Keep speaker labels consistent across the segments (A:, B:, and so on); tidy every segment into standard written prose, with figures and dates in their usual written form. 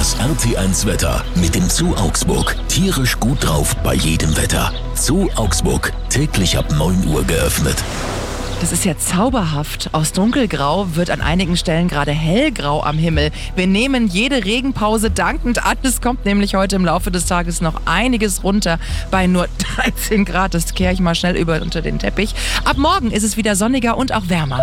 A: Das RT1 Wetter mit dem Zoo Augsburg. Tierisch gut drauf bei jedem Wetter. Zoo Augsburg, täglich ab 9 Uhr geöffnet.
B: Das ist ja zauberhaft. Aus dunkelgrau wird an einigen Stellen gerade hellgrau am Himmel. Wir nehmen jede Regenpause dankend an. Es kommt nämlich heute im Laufe des Tages noch einiges runter. Bei nur 13 Grad, das kehre ich mal schnell unter den Teppich. Ab morgen ist es wieder sonniger und auch wärmer.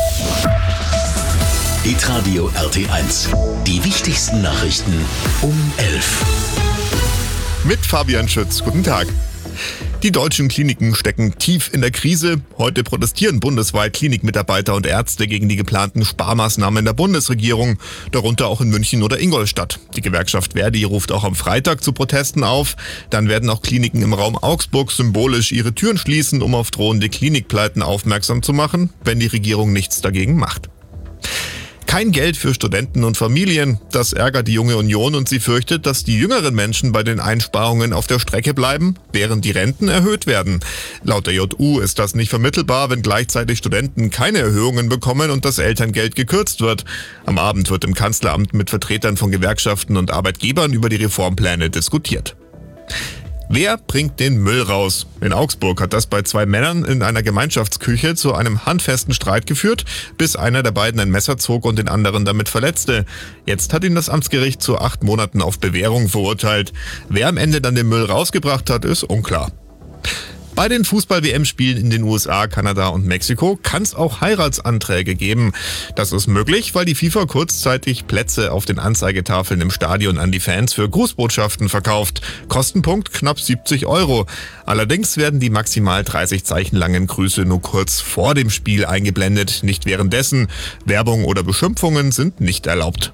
A: Hitradio RT1. Die wichtigsten Nachrichten um 11.
C: Mit Fabian Schütz. Guten Tag. Die deutschen Kliniken stecken tief in der Krise. Heute protestieren bundesweit Klinikmitarbeiter und Ärzte gegen die geplanten Sparmaßnahmen der Bundesregierung, darunter auch in München oder Ingolstadt. Die Gewerkschaft Verdi ruft auch am Freitag zu Protesten auf. Dann werden auch Kliniken im Raum Augsburg symbolisch ihre Türen schließen, um auf drohende Klinikpleiten aufmerksam zu machen, wenn die Regierung nichts dagegen macht. Kein Geld für Studenten und Familien. Das ärgert die Junge Union und sie fürchtet, dass die jüngeren Menschen bei den Einsparungen auf der Strecke bleiben, während die Renten erhöht werden. Laut der JU ist das nicht vermittelbar, wenn gleichzeitig Studenten keine Erhöhungen bekommen und das Elterngeld gekürzt wird. Am Abend wird im Kanzleramt mit Vertretern von Gewerkschaften und Arbeitgebern über die Reformpläne diskutiert. Wer bringt den Müll raus? In Augsburg hat das bei 2 Männern in einer Gemeinschaftsküche zu einem handfesten Streit geführt, bis einer der beiden ein Messer zog und den anderen damit verletzte. Jetzt hat ihn das Amtsgericht zu 8 Monaten auf Bewährung verurteilt. Wer am Ende dann den Müll rausgebracht hat, ist unklar. Bei den Fußball-WM-Spielen in den USA, Kanada und Mexiko kann es auch Heiratsanträge geben. Das ist möglich, weil die FIFA kurzzeitig Plätze auf den Anzeigetafeln im Stadion an die Fans für Grußbotschaften verkauft. Kostenpunkt knapp 70 €. Allerdings werden die maximal 30 Zeichen langen Grüße nur kurz vor dem Spiel eingeblendet, nicht währenddessen. Werbung oder Beschimpfungen sind nicht erlaubt.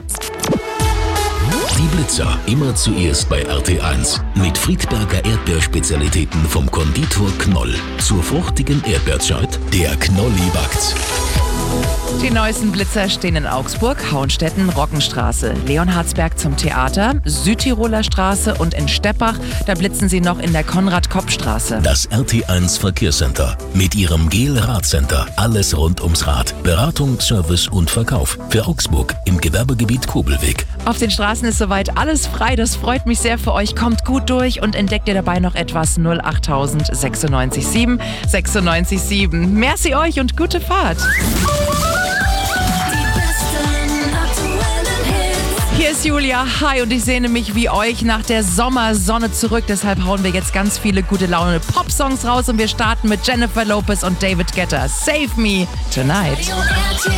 A: Die Blitzer immer zuerst bei RT1 mit Friedberger Erdbeerspezialitäten vom Konditor Knoll. Zur fruchtigen Erdbeerzeit, der Knolli backt's.
B: Die neuesten Blitzer stehen in Augsburg, Hauenstetten, Rockenstraße, Leonhardsberg zum Theater, Südtiroler Straße und in Steppach, da blitzen sie noch in der Konrad-Kopp-Straße.
A: Das RT1 Verkehrscenter mit ihrem GEL-Radcenter. Alles rund ums Rad. Beratung, Service und Verkauf. Für Augsburg im Gewerbegebiet Kobelweg.
B: Auf den Straßen ist soweit alles frei, das freut mich sehr für euch. Kommt gut durch und entdeckt ihr dabei noch etwas 08000 96 7 96 7. Merci euch und gute Fahrt. Hier ist Julia, hi, und ich sehne mich wie euch nach der Sommersonne zurück. Deshalb hauen wir jetzt ganz viele gute Laune Pop-Songs raus und wir starten mit Jennifer Lopez und David Guetta. Save Me Tonight.